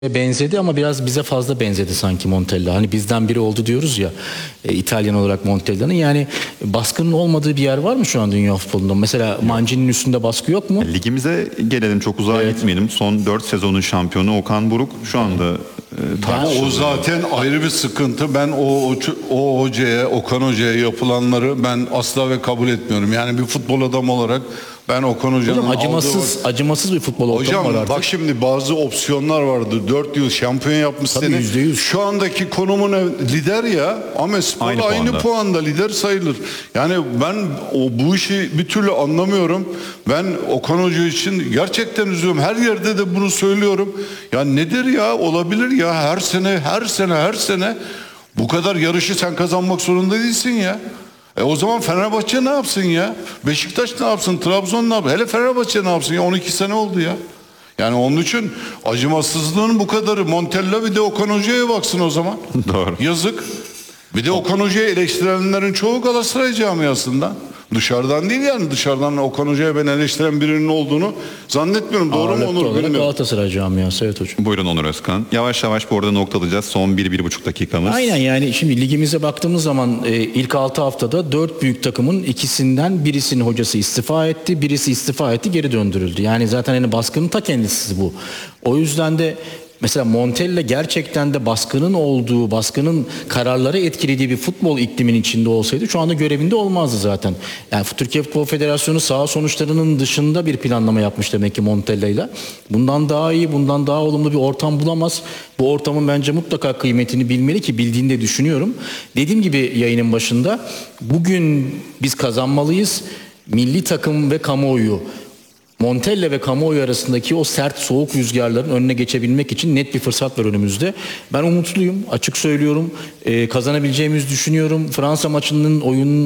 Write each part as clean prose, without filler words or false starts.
Benzedi ama biraz bize fazla benzedi sanki Montella. Hani bizden biri oldu diyoruz ya, İtalyan olarak Montella'nın. Yani baskının olmadığı bir yer var mı şu an dünya futbolunda? Mesela Mancini'nin üstünde baskı yok mu? Ligimize gelelim, çok uzağa gitmeyelim. Son 4 sezonun şampiyonu Okan Buruk şu anda tartışılıyor. O zaten ayrı bir sıkıntı. Ben o hocaya, Okan Hoca'ya yapılanları ben asla ve kabul etmiyorum. Yani bir futbol adamı olarak ben Okan Hoca'nın Hocam acımasız bir futbol ortamı var Hocam artık. bak şimdi bazı opsiyonlar vardı. 4 yıl şampiyon yapmış Tabii, seni. %100. Şu andaki konumun lider ya. Ahmetspor aynı puanda lider sayılır. Yani ben bu işi bir türlü anlamıyorum. Ben Okan Hoca için gerçekten üzülüyorum. Her yerde de bunu söylüyorum. Ya nedir ya? Olabilir ya. Her sene bu kadar yarışı sen kazanmak zorunda değilsin ya. O zaman Fenerbahçe ne yapsın ya? Beşiktaş ne yapsın? Trabzon ne yapsın? Hele Fenerbahçe ne yapsın ya? 12 sene oldu ya. Yani onun için acımasızlığın bu kadarı. Montella bir de Okan Hoca'ya baksın o zaman. Doğru. Yazık. Bir de Okan Hoca'yı eleştirenlerin çoğu Galatasaray camiasından. Dışarıdan değil yani. Dışarıdan Okan Hoca'ya ben eleştiren birinin olduğunu zannetmiyorum. Doğru mu Onur, bilmiyorum. Galatasaray camiası, evet hocam. Buyurun Onur Özkan. Yavaş yavaş bu arada noktalayacağız. Son 1-1,5 dakikamız. Aynen, yani şimdi ligimize baktığımız zaman ilk 6 haftada 4 büyük takımın ikisinden birisinin hocası istifa etti. Birisi istifa etti, geri döndürüldü. Yani zaten hani baskının ta kendisi bu. O yüzden de mesela Montella gerçekten de baskının olduğu, baskının kararları etkilediği bir futbol ikliminin içinde olsaydı şu anda görevinde olmazdı zaten. Yani Türkiye Futbol Federasyonu saha sonuçlarının dışında bir planlama yapmış demek ki Montella'yla. Bundan daha iyi, bundan daha olumlu bir ortam bulamaz. Bu ortamın bence mutlaka kıymetini bilmeli ki bildiğini de düşünüyorum. Dediğim gibi yayının başında bugün biz kazanmalıyız. Milli takım ve kamuoyu, Montella ve kamuoyu arasındaki o sert soğuk rüzgarların önüne geçebilmek için net bir fırsat var önümüzde. Ben umutluyum, açık söylüyorum. Kazanabileceğimizi düşünüyorum. Fransa maçının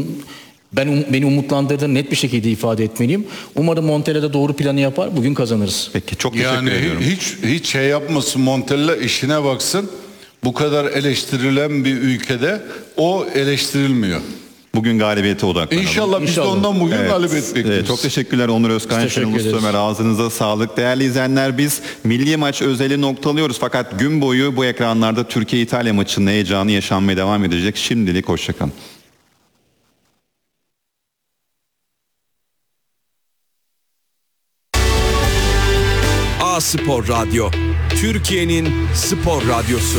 beni umutlandırdığını net bir şekilde ifade etmeliyim. Umarım Montella da doğru planı yapar. Bugün kazanırız. Peki, çok teşekkür ediyorum. Hiç şey yapmasın Montella, işine baksın. Bu kadar eleştirilen bir ülkede o eleştirilmiyor. Bugün galibiyete odaklanalım. İnşallah biz de ondan bugün galibiyet bekliyoruz. Çok teşekkürler Onur Özkan, Şenol Ömer, ağzınıza sağlık. Değerli izleyenler, biz milli maç özeli noktalıyoruz. Fakat gün boyu bu ekranlarda Türkiye-İtalya maçının heyecanı yaşanmaya devam edecek. Şimdilik hoşçakalın. A Spor Radyo, Türkiye'nin spor radyosu.